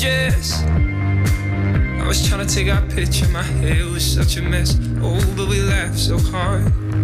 Yes, I was trying to take our picture, my hair was such a mess. Oh, but we laughed so hard.